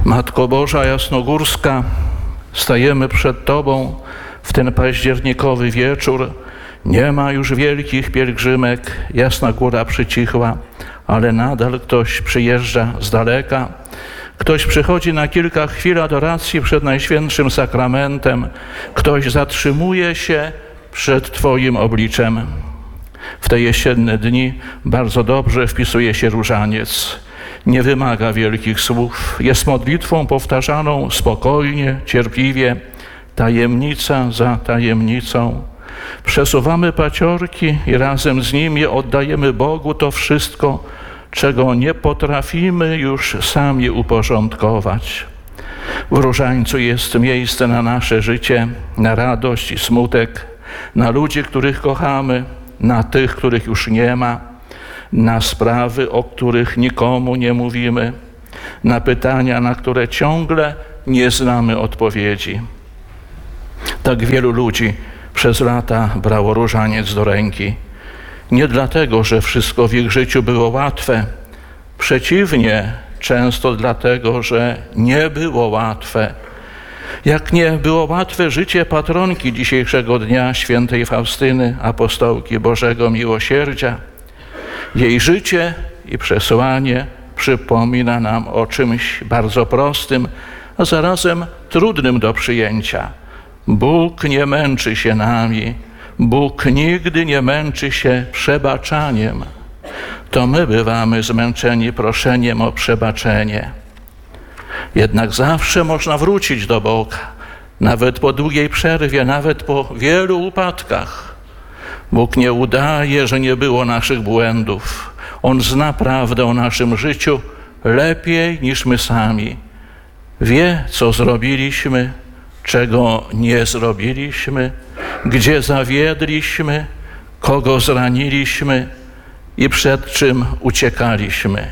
Matko Boża Jasnogórska, stajemy przed Tobą w ten październikowy wieczór. Nie ma już wielkich pielgrzymek, Jasna Góra przycichła, ale nadal ktoś przyjeżdża z daleka. Ktoś przychodzi na kilka chwil adoracji przed Najświętszym Sakramentem. Ktoś zatrzymuje się przed Twoim obliczem. W te jesienne dni bardzo dobrze wpisuje się różaniec. Nie wymaga wielkich słów. Jest modlitwą powtarzaną spokojnie, cierpliwie, tajemnica za tajemnicą. Przesuwamy paciorki i razem z nimi oddajemy Bogu to wszystko, czego nie potrafimy już sami uporządkować. W różańcu jest miejsce na nasze życie, na radość i smutek, na ludzi, których kochamy, na tych, których już nie ma, na sprawy, o których nikomu nie mówimy, na pytania, na które ciągle nie znamy odpowiedzi. Tak wielu ludzi przez lata brało różaniec do ręki. Nie dlatego, że wszystko w ich życiu było łatwe. Przeciwnie, często dlatego, że nie było łatwe. Jak nie było łatwe życie patronki dzisiejszego dnia, świętej Faustyny, apostołki Bożego Miłosierdzia. Jej życie i przesłanie przypomina nam o czymś bardzo prostym, a zarazem trudnym do przyjęcia. Bóg nie męczy się nami. Bóg nigdy nie męczy się przebaczaniem. To my bywamy zmęczeni proszeniem o przebaczenie. Jednak zawsze można wrócić do Boga, nawet po długiej przerwie, nawet po wielu upadkach. Bóg nie udaje, że nie było naszych błędów. On zna prawdę o naszym życiu lepiej niż my sami. Wie, co zrobiliśmy, czego nie zrobiliśmy, gdzie zawiedliśmy, kogo zraniliśmy i przed czym uciekaliśmy.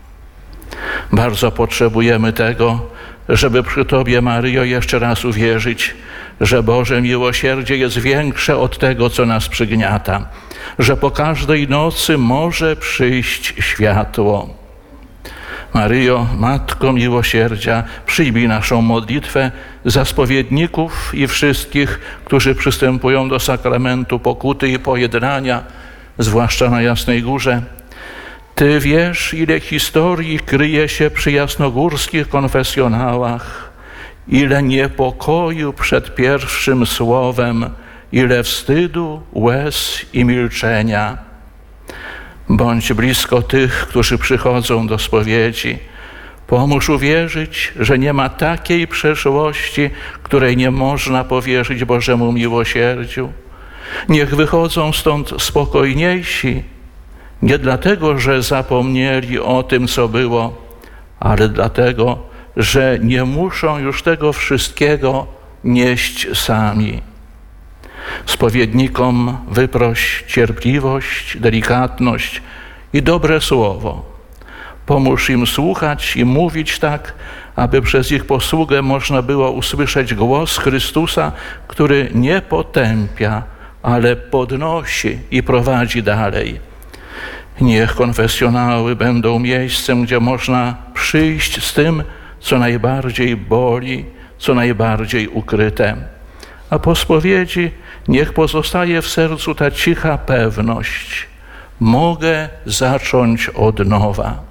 Bardzo potrzebujemy tego, żeby przy Tobie, Maryjo, jeszcze raz uwierzyć, że Boże miłosierdzie jest większe od tego, co nas przygniata, że po każdej nocy może przyjść światło. Maryjo, Matko Miłosierdzia, przyjmij naszą modlitwę za spowiedników i wszystkich, którzy przystępują do sakramentu pokuty i pojednania, zwłaszcza na Jasnej Górze. Ty wiesz, ile historii kryje się przy jasnogórskich konfesjonałach, ile niepokoju przed pierwszym słowem, ile wstydu, łez i milczenia. Bądź blisko tych, którzy przychodzą do spowiedzi. Pomóż uwierzyć, że nie ma takiej przeszłości, której nie można powierzyć Bożemu miłosierdziu. Niech wychodzą stąd spokojniejsi, nie dlatego, że zapomnieli o tym, co było, ale dlatego, że nie muszą już tego wszystkiego nieść sami. Spowiednikom wyproś cierpliwość, delikatność i dobre słowo. Pomóż im słuchać i mówić tak, aby przez ich posługę można było usłyszeć głos Chrystusa, który nie potępia, ale podnosi i prowadzi dalej. Niech konfesjonały będą miejscem, gdzie można przyjść z tym, co najbardziej boli, co najbardziej ukryte. A po spowiedzi niech pozostaje w sercu ta cicha pewność. Mogę zacząć od nowa.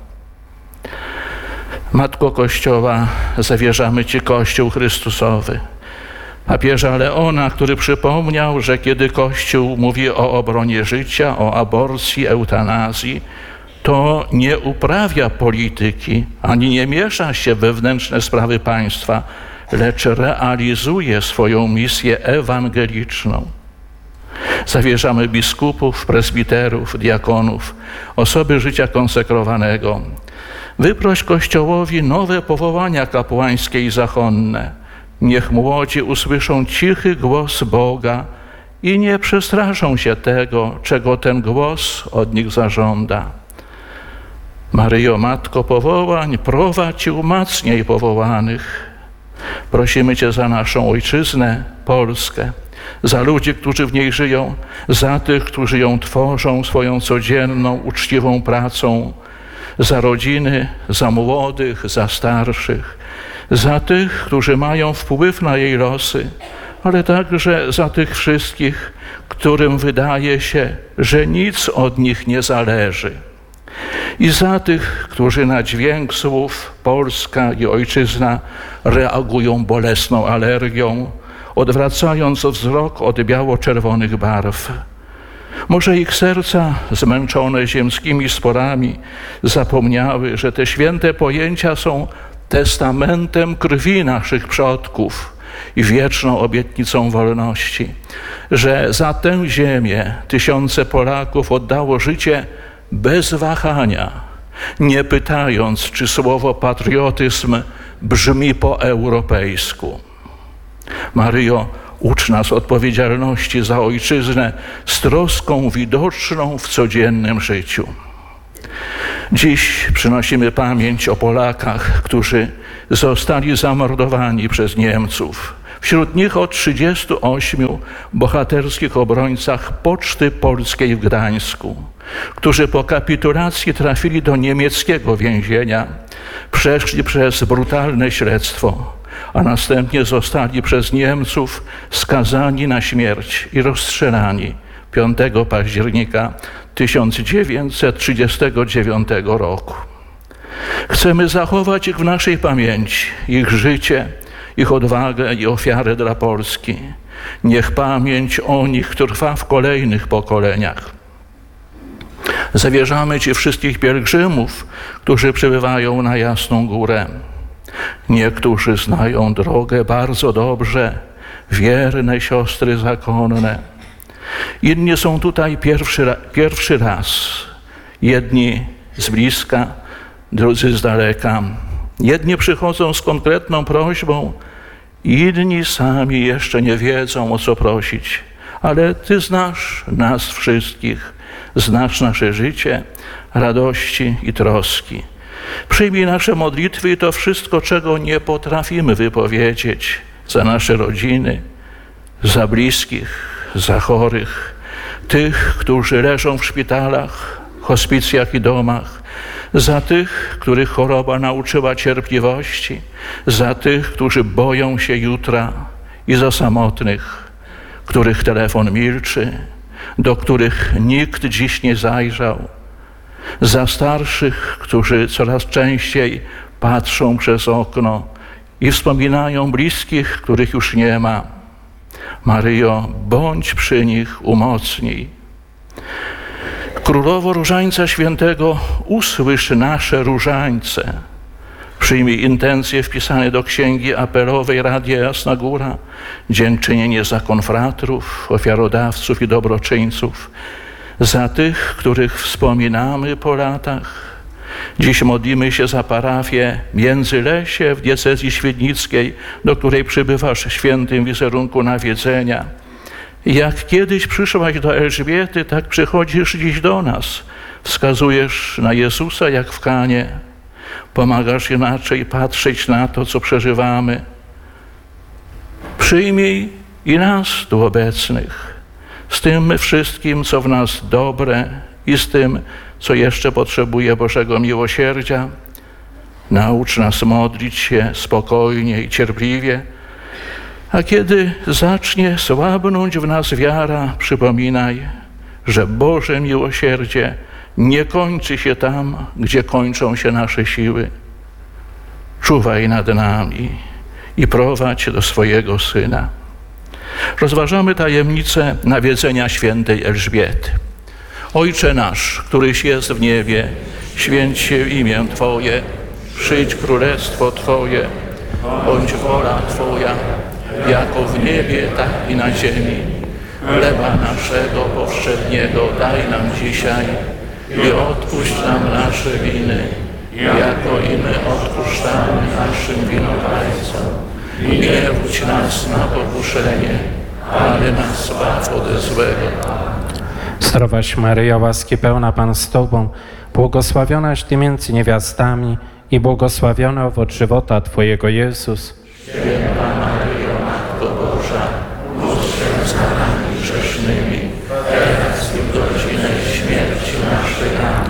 Matko Kościoła, zawierzamy Ci Kościół Chrystusowy. Papieża Leona, który przypomniał, że kiedy Kościół mówi o obronie życia, o aborcji, eutanazji, to nie uprawia polityki, ani nie miesza się w wewnętrzne sprawy państwa, lecz realizuje swoją misję ewangeliczną. Zawierzamy biskupów, prezbiterów, diakonów, osoby życia konsekrowanego. Wyproś Kościołowi nowe powołania kapłańskie i zachonne. Niech młodzi usłyszą cichy głos Boga i nie przestraszą się tego, czego ten głos od nich zażąda. Maryjo, Matko powołań, prowadź i umacniaj powołanych. Prosimy Cię za naszą ojczyznę, Polskę, za ludzi, którzy w niej żyją, za tych, którzy ją tworzą swoją codzienną, uczciwą pracą, za rodziny, za młodych, za starszych, za tych, którzy mają wpływ na jej losy, ale także za tych wszystkich, którym wydaje się, że nic od nich nie zależy. I za tych, którzy na dźwięk słów Polska i Ojczyzna reagują bolesną alergią, odwracając wzrok od biało-czerwonych barw. Może ich serca, zmęczone ziemskimi sporami, zapomniały, że te święte pojęcia są testamentem krwi naszych przodków i wieczną obietnicą wolności, że za tę ziemię tysiące Polaków oddało życie bez wahania, nie pytając, czy słowo patriotyzm brzmi po europejsku. Maryjo, ucz nas odpowiedzialności za Ojczyznę z troską widoczną w codziennym życiu. Dziś przynosimy pamięć o Polakach, którzy zostali zamordowani przez Niemców. Wśród nich o 38 bohaterskich obrońcach Poczty Polskiej w Gdańsku, którzy po kapitulacji trafili do niemieckiego więzienia, przeszli przez brutalne śledztwo, a następnie zostali przez Niemców skazani na śmierć i rozstrzelani 5 października 1939 roku. Chcemy zachować ich w naszej pamięci, ich życie, ich odwagę i ofiarę dla Polski. Niech pamięć o nich trwa w kolejnych pokoleniach. Zawierzamy Ci wszystkich pielgrzymów, którzy przybywają na Jasną Górę. Niektórzy znają drogę bardzo dobrze, wierne siostry zakonne. Inni są tutaj pierwszy raz. Jedni z bliska, drudzy z daleka. Jedni przychodzą z konkretną prośbą, inni sami jeszcze nie wiedzą, o co prosić. Ale Ty znasz nas wszystkich, znasz nasze życie, radości i troski. Przyjmij nasze modlitwy i to wszystko, czego nie potrafimy wypowiedzieć, za nasze rodziny, za bliskich, za chorych, tych, którzy leżą w szpitalach, hospicjach i domach, za tych, których choroba nauczyła cierpliwości, za tych, którzy boją się jutra i za samotnych, których telefon milczy, do których nikt dziś nie zajrzał, za starszych, którzy coraz częściej patrzą przez okno i wspominają bliskich, których już nie ma. Maryjo, bądź przy nich, umocnij. Królowo Różańca Świętego, usłysz nasze różańce. Przyjmij intencje wpisane do księgi apelowej Radia Jasna Góra, dziękczynienie za konfratrów, ofiarodawców i dobroczyńców, za tych, których wspominamy po latach. Dziś modlimy się za parafię Międzylesie w diecezji świdnickiej, do której przybywasz w świętym wizerunku nawiedzenia. Jak kiedyś przyszłaś do Elżbiety, tak przychodzisz dziś do nas. Wskazujesz na Jezusa jak w Kanie. Pomagasz inaczej patrzeć na to, co przeżywamy. Przyjmij i nas tu obecnych, z tym wszystkim, co w nas dobre i z tym, co jeszcze potrzebuje Bożego miłosierdzia. Naucz nas modlić się spokojnie i cierpliwie, a kiedy zacznie słabnąć w nas wiara, przypominaj, że Boże miłosierdzie nie kończy się tam, gdzie kończą się nasze siły. Czuwaj nad nami i prowadź do swojego Syna. Rozważamy tajemnicę nawiedzenia świętej Elżbiety. Ojcze nasz, któryś jest w niebie, święć się imię Twoje, przyjdź królestwo Twoje, bądź wola Twoja, jako w niebie, tak i na ziemi. Chleba naszego powszedniego daj nam dzisiaj i odpuść nam nasze winy, jako i my odpuszczamy naszym winowajcom. I nie wódź nas na pokuszenie, ale nas zbaw ode złego. Zdrowaś Maryjo, łaski pełna Pan z Tobą, błogosławionaś Ty między niewiastami i błogosławiony owoc żywota Twojego Jezus. Święta Maryjo, Matko Boża, módl się za nami grzesznymi, teraz i w godzinę śmierci naszej. Amen.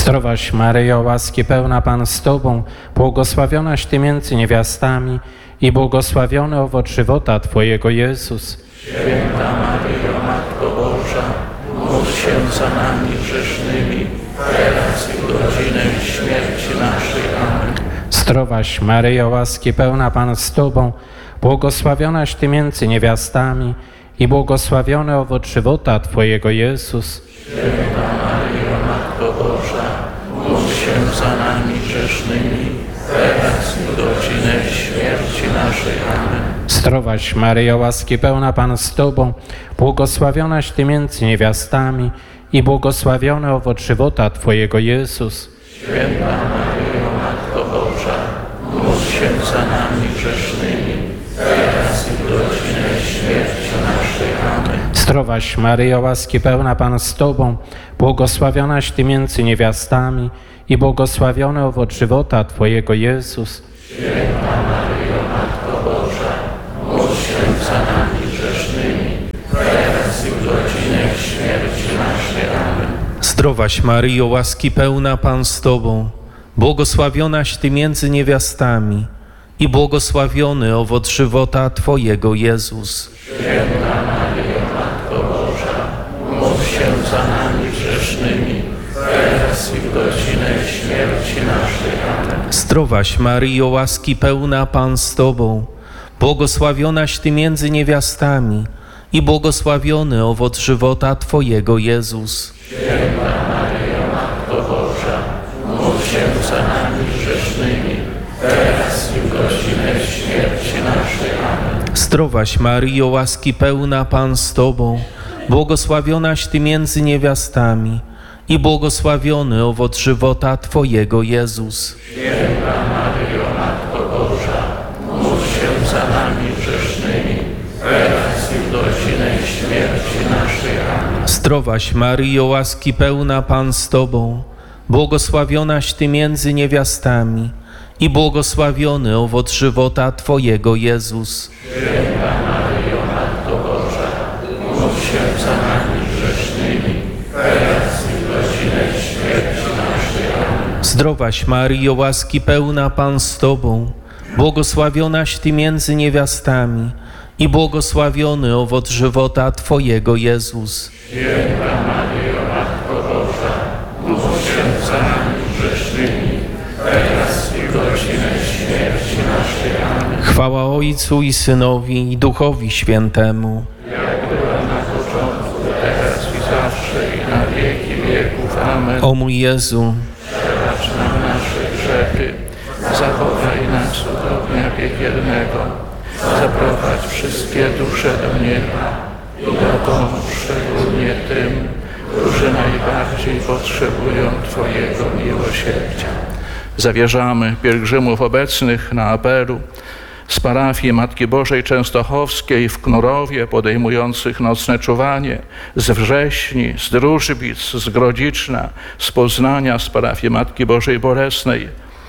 Zdrowaś Maryjo, łaski pełna Pan z Tobą, błogosławionaś Ty między niewiastami i błogosławiony owoc żywota Twojego Jezus. Święta Maryjo, Matko Boża, módl się za nami grzesznymi, teraz i w godzinę śmierci naszej. Amen. Zdrowaś Maryjo, łaski pełna Pan z Tobą, błogosławionaś Ty między niewiastami i błogosławiony owoc żywota Twojego Jezus. Święta Maryjo, Matko Boża, módl się za nami grzesznymi, teraz i w godzinę śmierci naszej. Amen. Zdrowaś Maryjo, łaski pełna Pan z Tobą, błogosławionaś Ty między niewiastami i błogosławiony owoc żywota Twojego Jezus. Święta Maryjo, Matko Boża, módl się za nami grzesznymi, teraz i w godzinę śmierci naszej. Amen. Zdrowaś Maryjo, łaski pełna Pan z Tobą, błogosławionaś Ty między niewiastami i błogosławiony owoc żywota Twojego Jezus. Święta Maryjo, Matko Boża, módl się za nami grzesznymi, teraz i w godzinę śmierci naszej. Amen. Zdrowaś Maryjo, łaski pełna Pan z Tobą, błogosławionaś Ty między niewiastami i błogosławiony owoc żywota Twojego Jezus. Święta Maryjo, Matko Boża, módl się za nami grzesznymi, teraz i w godzinę śmierci naszej. Amen. Zdrowaś Maryjo, łaski pełna Pan z Tobą, błogosławionaś Ty między niewiastami i błogosławiony owoc żywota Twojego Jezus. Święta Maryjo, Matko Boża, módl się za nami grzesznymi, teraz i w godzinę śmierci naszej. Amen. Zdrowaś Maryjo, łaski pełna Pan z Tobą, błogosławionaś Ty między niewiastami i błogosławiony owoc żywota Twojego Jezus. Święta Maryjo, Matko Boża, módl się za nami grzesznymi, teraz i w godzinę śmierci naszej. Amen. Zdrowaś Maryjo, łaski pełna Pan z Tobą, błogosławionaś Ty między niewiastami i błogosławiony owoc żywota Twojego Jezus. Święta Maryjo, Matko Boża, módl się za nami grzesznymi, teraz i w godzinę śmierci naszej. Amen. Zdrowaś Maryjo, łaski pełna Pan z Tobą, błogosławionaś Ty między niewiastami i błogosławiony owoc żywota Twojego Jezus. Święta Maryjo, Matko Boża, módl się za nami grzesznymi, teraz i w godzinę śmierci naszej. Amen. Chwała Ojcu i Synowi i Duchowi Świętemu. Jak była na początku, teraz i zawsze i na wieki wieków. Amen. O mój Jezu, Przebacz nam nasze grzechy, zachowaj nas od ognia piekielnego, zaprowadź wszystkie dusze do nieba i dopomóż szczególnie tym, którzy najbardziej potrzebują Twojego miłosierdzia. Zawierzamy pielgrzymów obecnych na apelu z parafii Matki Bożej Częstochowskiej w Knurowie, podejmujących nocne czuwanie, z Wrześni, z Drużbic, z Grodziczna, z Poznania, z parafii Matki Bożej Bolesnej,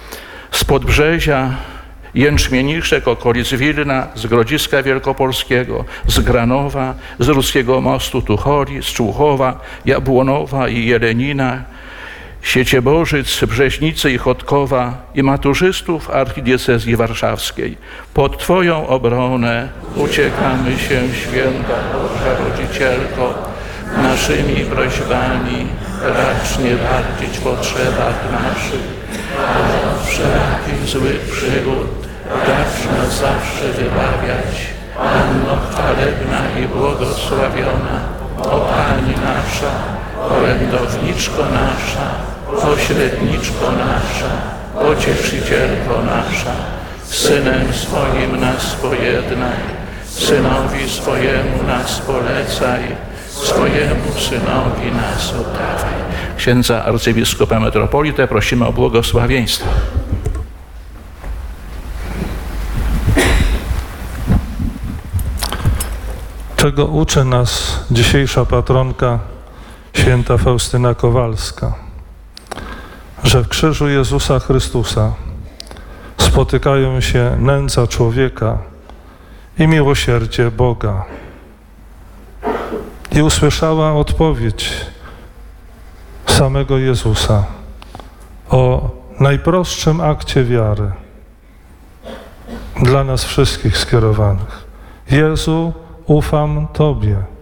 z Podbrzezia, Jęczmieniszek, okolic Wilna, z Grodziska Wielkopolskiego, z Granowa, z Ruskiego Mostu Tucholi, z Człuchowa, Jabłonowa i Jelenina, Sieciebożyc, Brzeźnicy i Chodkowa i maturzystów archidiecezji warszawskiej. Pod Twoją obronę uciekamy się, święta Boża Rodzicielko, naszymi prośbami racz nie wardzić w potrzebach naszych, ale od wszelakich złych przygód racz nas zawsze wybawiać. Panno chwalebna i błogosławiona, o Pani nasza, orędowniczko nasza, pośredniczko nasza, pocieszycielko nasza, Synem swoim nas pojednaj, Synowi swojemu nas polecaj, swojemu Synowi nas oddawaj. Księdza arcybiskupa metropolitę prosimy o błogosławieństwo. Czego uczy nas dzisiejsza patronka, święta Faustyna Kowalska? Że w krzyżu Jezusa Chrystusa spotykają się nędza człowieka i miłosierdzie Boga. I usłyszała odpowiedź samego Jezusa: o najprostszym akcie wiary dla nas wszystkich skierowanych. Jezu, ufam Tobie.